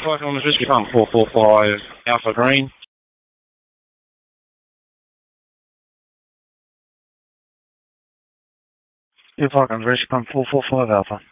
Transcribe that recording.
Falcon on the Fish Pump 445 Alpha Green. Falcon, Fish Pump 445 Alpha.